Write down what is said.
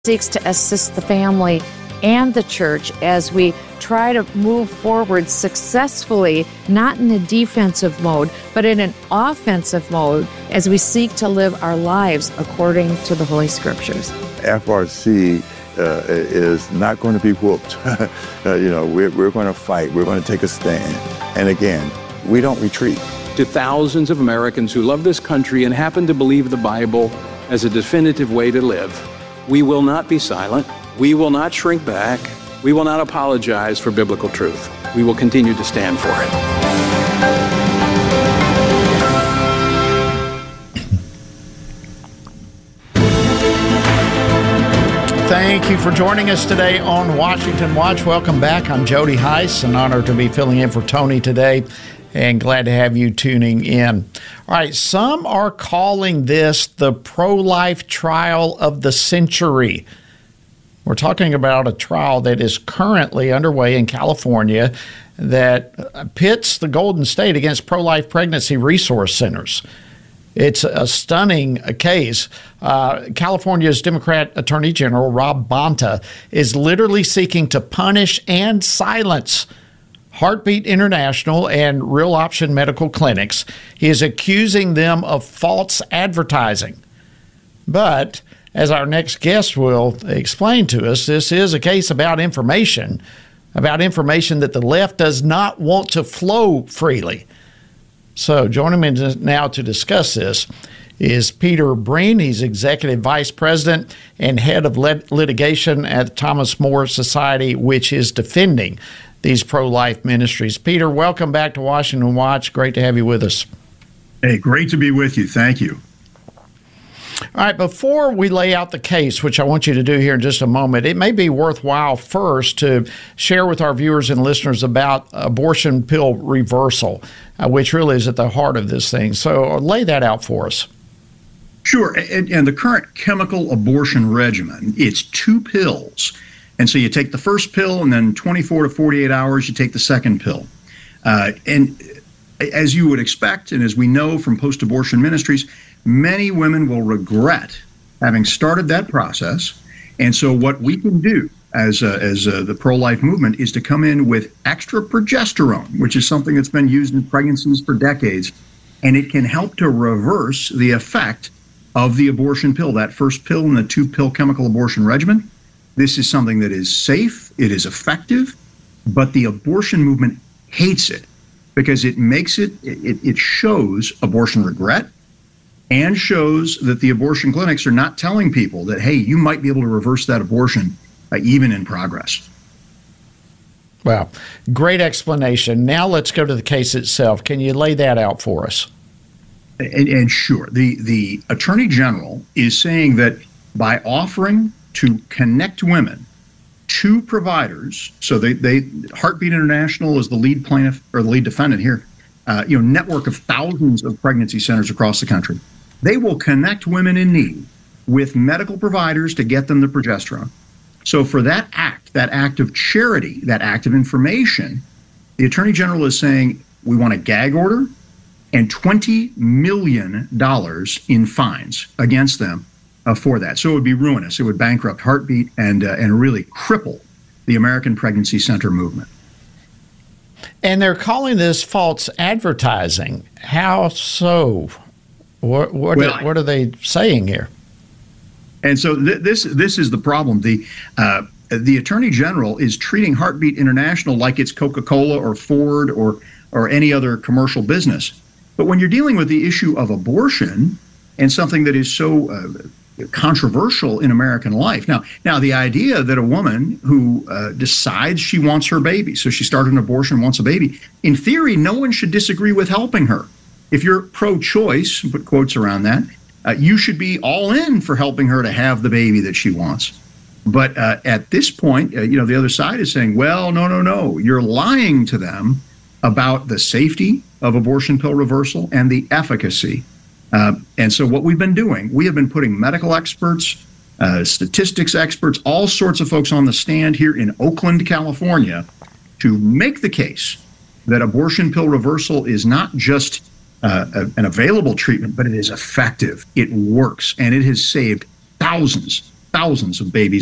seeks to assist the family and the church as we try to move forward successfully, not in a defensive mode, but in an offensive mode as we seek to live our lives according to the Holy Scriptures. FRC is not going to be whooped. We're going to fight. We're going to take a stand. And again, we don't retreat. To thousands of Americans who love this country and happen to believe the Bible as a definitive way to live, we will not be silent. We will not shrink back. We will not apologize for biblical truth. We will continue to stand for it. Thank you for joining us today on Washington Watch. Welcome back. I'm Jody Heiss. An honor to be filling in for Tony today, and glad to have you tuning in. All right, some are calling this the pro-life trial of the century. We're talking about a trial that is currently underway in California that pits the Golden State against pro-life pregnancy resource centers. It's a stunning case. California's Democrat Attorney General Rob Bonta is literally seeking to punish and silence Heartbeat International and Real Option Medical Clinics. He is accusing them of false advertising. But as our next guest will explain to us, this is a case about information that the left does not want to flow freely. So joining me now to discuss this is Peter Breen. He's Executive Vice President and Head of Litigation at the Thomas More Society, which is defending these pro-life ministries. Peter, welcome back to Washington Watch. Great to have you with us. Hey, great to be with you. Thank you. All right, before we lay out the case, which I want you to do here in just a moment, it may be worthwhile first to share with our viewers and listeners about abortion pill reversal, which really is at the heart of this thing. So lay that out for us. Sure. And the current chemical abortion regimen, it's 2 pills. And so you take the first pill, and then 24 to 48 hours, you take the second pill. And as you would expect, and as we know from post-abortion ministries, many women will regret having started that process. And so what we can do as the pro-life movement is to come in with extra progesterone, which is something that's been used in pregnancies for decades. And it can help to reverse the effect of the abortion pill, that first pill in the 2-pill chemical abortion regimen. This is something that is safe, it is effective, but the abortion movement hates it because it makes it shows abortion regret and shows that the abortion clinics are not telling people that, hey, you might be able to reverse that abortion even in progress. Wow, great explanation. Now let's go to the case itself. Can you lay that out for us? And sure, the Attorney General is saying that by offering to connect women to providers, so they Heartbeat International is the lead plaintiff or the lead defendant here, network of thousands of pregnancy centers across the country. They will connect women in need with medical providers to get them the progesterone. So for that act of charity, that act of information, the Attorney General is saying we want a gag order and $20 million in fines against them for that. So it would be ruinous. It would bankrupt Heartbeat and really cripple the American Pregnancy Center movement. And they're calling this false advertising. How so? What are they saying here? And so this is the problem. The Attorney General is treating Heartbeat International like it's Coca-Cola or Ford or any other commercial business. But when you're dealing with the issue of abortion and something that is so controversial in American life. Now, the idea that a woman who decides she wants her baby, so she started an abortion, wants a baby, in theory, no one should disagree with helping her. If you're pro-choice, put quotes around that, you should be all in for helping her to have the baby that she wants. But at this point, the other side is saying, well, no, you're lying to them about the safety of abortion pill reversal and the efficacy. And so what we've been doing, we have been putting medical experts, statistics experts, all sorts of folks on the stand here in Oakland, California, to make the case that abortion pill reversal is not just an available treatment, but it is effective. It works, and it has saved thousands thousands of babies